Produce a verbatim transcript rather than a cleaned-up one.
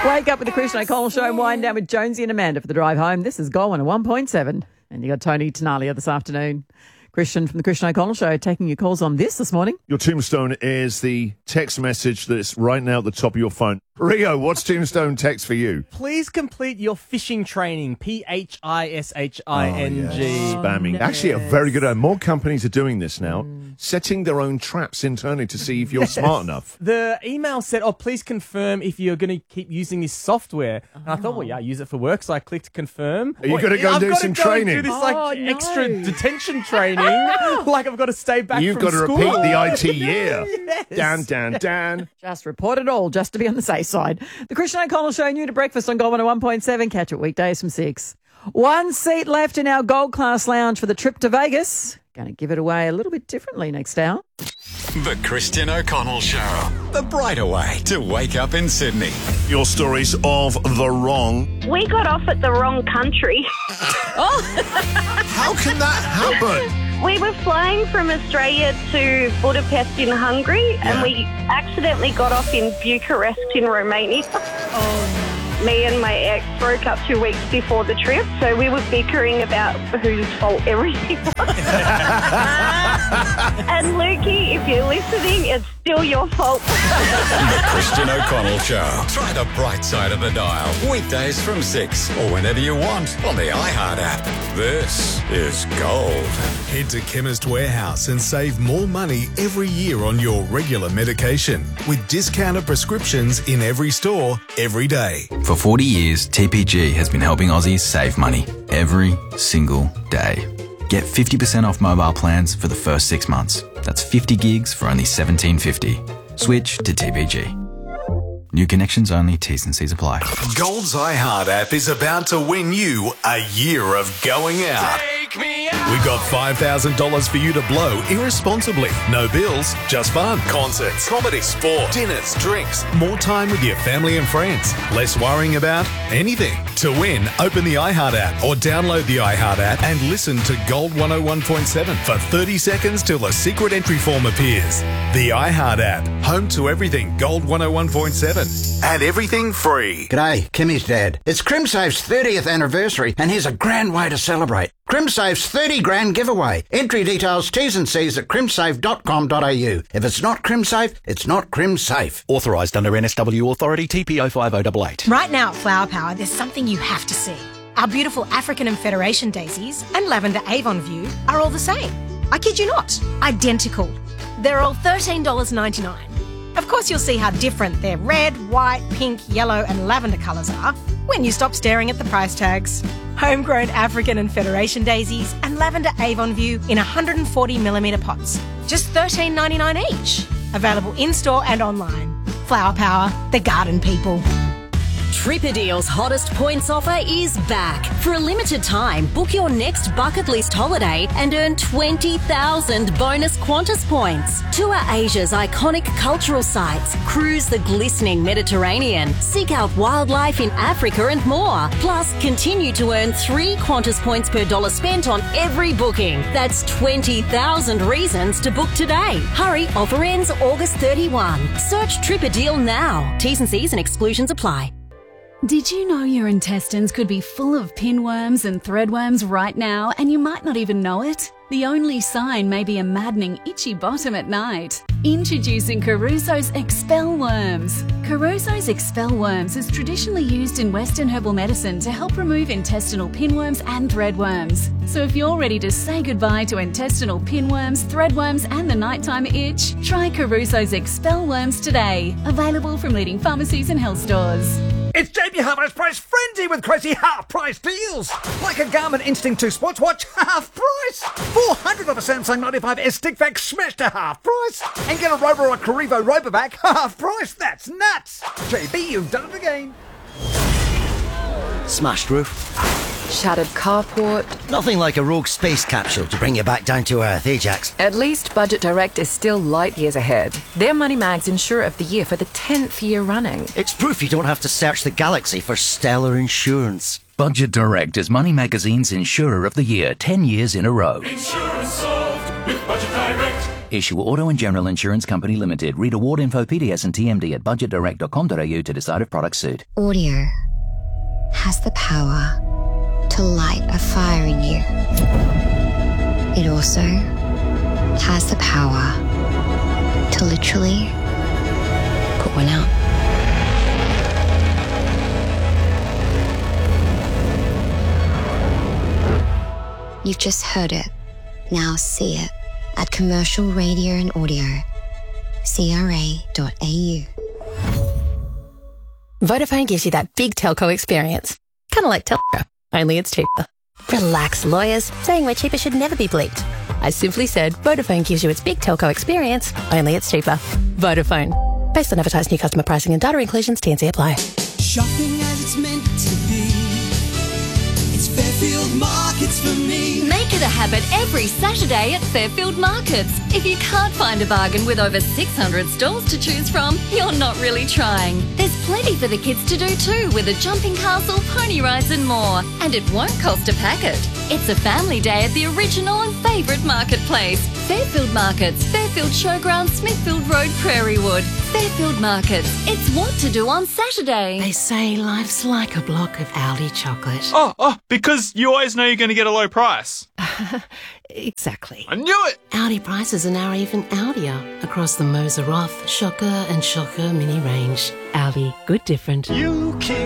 Wake up with the Christian O'Connell Show and wind down with Jonesy and Amanda for the drive home. This is Goal one oh one point seven. And you got Tony Tenalia this afternoon. Christian from the Christian O'Connell Show taking your calls on this this morning. Your tombstone is the text message that's right now at the top of your phone. Rio, what's tombstone text for you? Please complete your fishing training. P H I S H I N G. Oh, yes. Spamming. Oh, Actually, a very good idea. More companies are doing this now, mm. setting their own traps internally to see if you're yes. smart enough. The email said, oh, please confirm if you're going to keep using this software. Oh. And I thought, well, yeah, I use it for work, so I clicked confirm. Are you going to go and do some go training? And do this like oh, no. extra detention training. Like I've got to stay back You've from got to school. repeat the I T year. Yes. Dan, Dan, Dan. Just report it all, just to be on the safe side. The Christian O'Connell Show, new to breakfast on Gold one oh one point seven. Catch it weekdays from six. One seat left in our Gold Class Lounge for the trip to Vegas. Going to give it away a little bit differently next hour. The Christian O'Connell Show. The brighter way to wake up in Sydney. Your stories of the wrong. We got off at the wrong country. Oh. How can that happen? We were flying from Australia to Budapest in Hungary, yeah. and we accidentally got off in Bucharest in Romania. Oh. Me and my ex broke up two weeks before the trip, so we were bickering about whose fault everything was. And Lukey, if you're listening, it's still your fault. The Christian O'Connell Show. Try the bright side of the dial. Weekdays from six or whenever you want on the iHeart app. This is Gold. Head to Chemist Warehouse and save more money every year on your regular medication with discounted prescriptions in every store, every day. For forty years, T P G has been helping Aussies save money every single day. Get fifty percent off mobile plans for the first six months. That's fifty gigs for only seventeen fifty. Switch to T P G. New connections only, T's and C's apply. Gold's iHeart app is about to win you a year of going out. Take me out. We got five thousand dollars for you to blow irresponsibly. No bills, just fun. Concerts, comedy, sport, dinners, drinks. More time with your family and friends. Less worrying about anything. To win, open the iHeart app or download the iHeart app and listen to Gold one oh one point seven for thirty seconds till a secret entry form appears. The iHeart app, home to everything Gold one oh one point seven. And everything free. G'day, Kimmy's dad. It's CrimSafe's thirtieth anniversary, and here's a grand way to celebrate. CrimSafe's thirty grand giveaway. Entry details, T's and C's at crimsafe dot com dot a u. If it's not CrimSafe, it's not CrimSafe. Authorised under N S W Authority T P oh five oh eight eight. Right now at Flower Power, there's something you have to see. Our beautiful African and Federation daisies and lavender Avon View are all the same. I kid you not, identical. They're all thirteen dollars ninety-nine. Of course, you'll see how different their red, white, pink, yellow and lavender colours are when you stop staring at the price tags. Homegrown African and Federation daisies and lavender Avon View in one hundred forty millimetre pots. Just thirteen ninety-nine each. Available in-store and online. Flower Power, the garden people. Tripadeal's hottest points offer is back. For a limited time, book your next bucket list holiday and earn twenty thousand bonus Qantas points. Tour Asia's iconic cultural sites, cruise the glistening Mediterranean, seek out wildlife in Africa and more. Plus, continue to earn three Qantas points per dollar spent on every booking. That's twenty thousand reasons to book today. Hurry, offer ends August thirty-first. Search Tripadeal now. T's and C's and exclusions apply. Did you know your intestines could be full of pinworms and threadworms right now and you might not even know it? The only sign may be a maddening itchy bottom at night. Introducing Caruso's Expel Worms. Caruso's Expel Worms is traditionally used in Western herbal medicine to help remove intestinal pinworms and threadworms. So if you're ready to say goodbye to intestinal pinworms, threadworms and the nighttime itch, try Caruso's Expel Worms today. Available from leading pharmacies and health stores. It's J B Hi-Fi's Price Frenzy with crazy half-price deals. Like a Garmin Instinct two sports watch, half price. four hundred of a Samsung ninety-five S stick vac smashed to half price. And get a Rover or a Carrivo Robovac, half price. That's nuts. J B, you've done it again. Smashed roof. Shattered carport. Nothing like a rogue space capsule to bring you back down to earth, eh, Jax? At least Budget Direct is still light years ahead. They're Moneymag's Insurer of the Year for the tenth year running. It's proof you don't have to search the galaxy for stellar insurance. Budget Direct is Money Magazine's Insurer of the Year ten years in a row. Insurance solved with Budget Direct. Issue Auto and General Insurance Company Limited. Read award info, P D S and T M D at budget direct dot com dot a u to decide if products suit. Audio has the power to light a fire in you. It also has the power to literally put one out. You've just heard it. Now see it at Commercial Radio and Audio. C R A dot A U. Vodafone gives you that big telco experience. Kind of like Telco, only it's cheaper. Relax, lawyers. Saying we're cheaper should never be bleeped. I simply said Vodafone gives you its big telco experience, only it's cheaper. Vodafone. Based on advertised new customer pricing and data inclusions, T and C apply. Shopping as it's meant to be. It's Fairfield Markets for me. Make it a habit every Saturday at Fairfield Markets. If you can't find a bargain with over six hundred stalls to choose from, you're not really trying. There's plenty for the kids to do too, with a jumping castle, pony rides and more. And it won't cost a packet. It's a family day at the original and favourite marketplace. Fairfield Markets, Fairfield Showground, Smithfield Road, Prairie Wood. Fairfield Markets. It's what to do on Saturday. They say life's like a block of Aldi chocolate. Oh, oh, because you always know you're going to get a low price. Exactly. I knew it! Aldi prices are now even Aldier across the Moser Roth, Shocker and Shocker mini range. Aldi, good different. You can